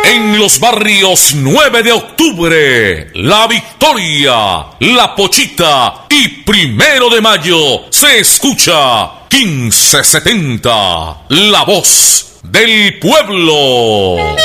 En los barrios 9 de octubre, La Victoria, La Pochita y 1 de Mayo se escucha 1570, la voz del pueblo.